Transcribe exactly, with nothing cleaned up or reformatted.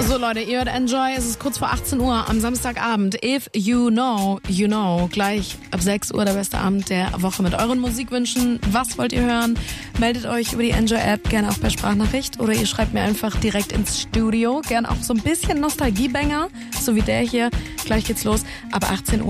So Leute, ihr hört Enjoy, es ist kurz vor achtzehn Uhr am Samstagabend. If you know, you know. Gleich ab sechs Uhr der beste Abend der Woche mit euren Musikwünschen. Was wollt ihr hören? Meldet euch über die Enjoy-App, gerne auch per Sprachnachricht. Oder ihr schreibt mir einfach direkt ins Studio. Gerne auch so ein bisschen Nostalgie-Banger, so wie der hier. Gleich geht's los ab achtzehn Uhr.